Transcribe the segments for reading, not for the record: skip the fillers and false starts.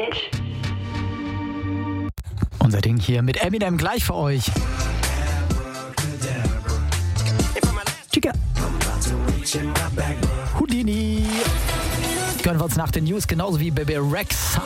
Unser Ding hier mit Eminem gleich für euch. Chica. Houdini. Gönnen wir uns nach den News genauso wie Bebe Rexha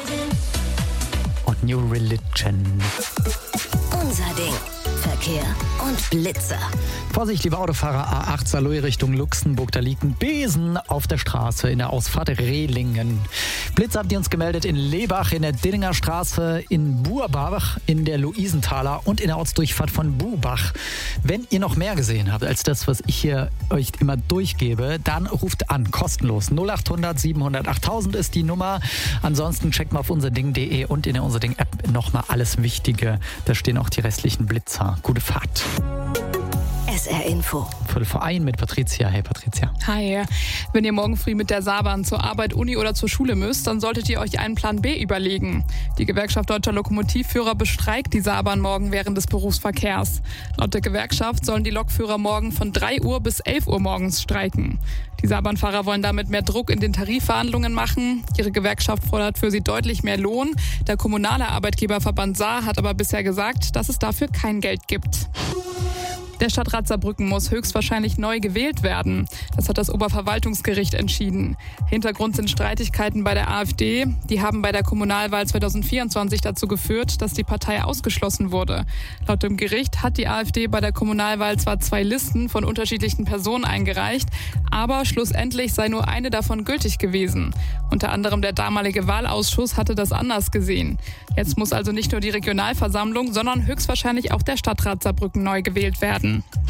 und New Religion. Unser Ding. Verkehr und Blitzer. Vorsicht, liebe Autofahrer, A8 Saarlouis Richtung Luxemburg. Da liegt ein Besen auf der Straße in der Ausfahrt Rehlingen. Blitzer habt ihr uns gemeldet in Lebach, in der Dillinger Straße, in Burbach, in der Luisenthaler und in der Ortsdurchfahrt von Bubach. Wenn ihr noch mehr gesehen habt als das, was ich hier euch immer durchgebe, dann ruft an, kostenlos. 0800 700 8000 ist die Nummer. Ansonsten checkt mal auf unserding.de und in der Unserding-App nochmal alles Wichtige. Da stehen auch die restlichen Blitzer. Gute Fahrt. SR Info. Viertel vor 1 mit Patricia. Hey Patricia. Hi. Wenn ihr morgen früh mit der Saarbahn zur Arbeit, Uni oder zur Schule müsst, dann solltet ihr euch einen Plan B überlegen. Die Gewerkschaft Deutscher Lokomotivführer bestreikt die Saarbahn morgen während des Berufsverkehrs. Laut der Gewerkschaft sollen die Lokführer morgen von 3 Uhr bis 11 Uhr morgens streiken. Die Saarbahnfahrer wollen damit mehr Druck in den Tarifverhandlungen machen. Ihre Gewerkschaft fordert für sie deutlich mehr Lohn. Der kommunale Arbeitgeberverband Saar hat aber bisher gesagt, dass es dafür kein Geld gibt. Der Stadtrat Saarbrücken muss höchstwahrscheinlich neu gewählt werden. Das hat das Oberverwaltungsgericht entschieden. Hintergrund sind Streitigkeiten bei der AfD. Die haben bei der Kommunalwahl 2024 dazu geführt, dass die Partei ausgeschlossen wurde. Laut dem Gericht hat die AfD bei der Kommunalwahl zwar 2 Listen von unterschiedlichen Personen eingereicht, aber schlussendlich sei nur eine davon gültig gewesen. Unter anderem der damalige Wahlausschuss hatte das anders gesehen. Jetzt muss also nicht nur die Regionalversammlung, sondern höchstwahrscheinlich auch der Stadtrat Saarbrücken neu gewählt werden.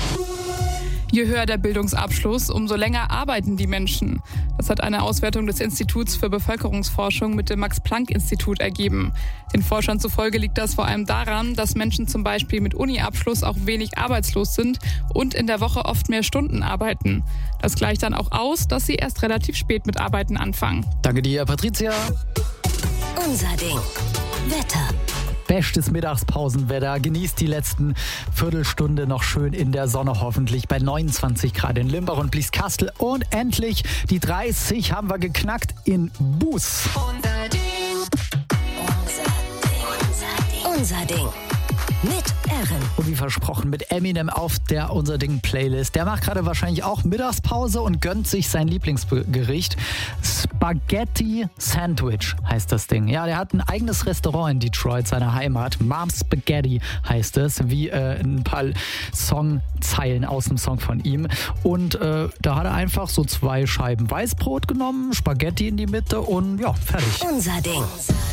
Je höher der Bildungsabschluss, umso länger arbeiten die Menschen. Das hat eine Auswertung des Instituts für Bevölkerungsforschung mit dem Max-Planck-Institut ergeben. Den Forschern zufolge liegt das vor allem daran, dass Menschen zum Beispiel mit Uni-Abschluss auch wenig arbeitslos sind und in der Woche oft mehr Stunden arbeiten. Das gleicht dann auch aus, dass sie erst relativ spät mit Arbeiten anfangen. Danke dir, Patricia. Unser Ding. Wetter. Bestes Mittagspausenwetter. Genießt die letzten Viertelstunde noch schön in der Sonne hoffentlich bei 29 Grad in Limbach und Blieskastel. Und endlich die 30 haben wir geknackt in Buß. Unser Ding. Unser Ding. Mit Erin. Und wie versprochen mit Eminem auf der Unser Ding Playlist. Der macht gerade wahrscheinlich auch Mittagspause und gönnt sich sein Lieblingsgericht. Spaghetti Sandwich heißt das Ding. Ja, der hat ein eigenes Restaurant in Detroit, seiner Heimat. Mom's Spaghetti heißt es, wie ein paar Songzeilen aus dem Song von ihm. Und da hat er einfach so 2 Scheiben Weißbrot genommen, Spaghetti in die Mitte und ja, fertig. Unser Ding.